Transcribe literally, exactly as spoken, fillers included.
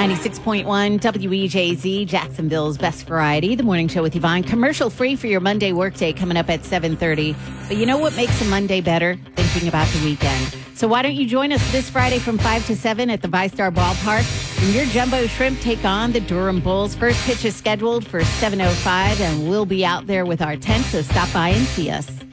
ninety-six point one W E J Z, Jacksonville's best variety. The morning show with Yvonne. Commercial free for your Monday workday coming up at seven thirty. But you know what makes a Monday better? Thinking about the weekend. So why don't you join us this Friday from five to seven at the VyStar Ballpark? And your Jumbo Shrimp take on the Durham Bulls. First pitch is scheduled for seven oh five, and we'll be out there with our tent, so stop by and see us.